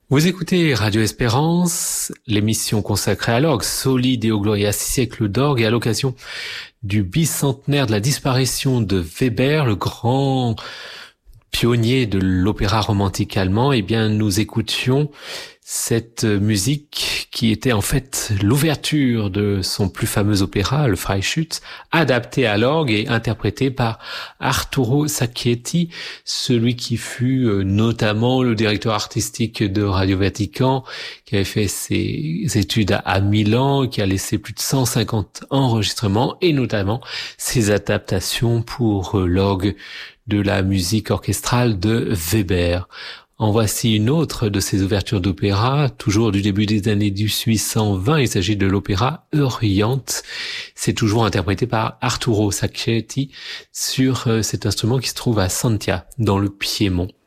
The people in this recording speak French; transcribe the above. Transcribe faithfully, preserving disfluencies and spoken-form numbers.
Vous écoutez Radio Espérance, l'émission consacrée à l'orgue, Soli Deo Gloria, six siècles d'orgue, et à l'occasion du bicentenaire de la disparition de Weber, le grand pionnier de l'opéra romantique allemand, eh bien, nous écoutions cette musique qui était en fait l'ouverture de son plus fameux opéra, le Freischütz, adapté à l'orgue et interprété par Arturo Sacchetti, celui qui fut notamment le directeur artistique de Radio Vatican, qui avait fait ses études à Milan, qui a laissé plus de cent cinquante enregistrements et notamment ses adaptations pour l'orgue de la musique orchestrale de Weber. En voici une autre de ces ouvertures d'opéra, toujours du début des années dix-huit cent vingt. Il s'agit de l'opéra Orient. C'est toujours interprété par Arturo Sacchetti sur cet instrument qui se trouve à Santia, dans le Piémont.